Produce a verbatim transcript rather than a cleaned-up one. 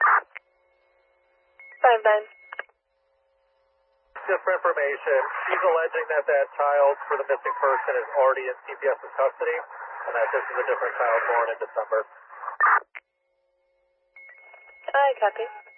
Five nine. Just for information, she's alleging that that child for the missing person is already in CPS's custody, and that this is a different child born in December. I copy.